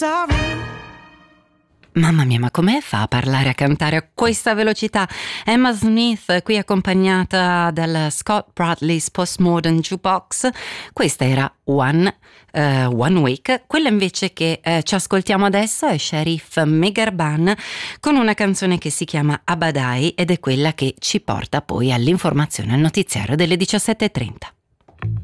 Mamma mia, ma come fa a parlare, a cantare a questa velocità? Emma Smith, qui accompagnata dal Scott Bradley's Postmodern Jukebox. Questa era One Week. Quella invece che ci ascoltiamo adesso è Sharif Megherban con una canzone che si chiama Abadai ed è quella che ci porta poi all'informazione al notiziario delle 17:30.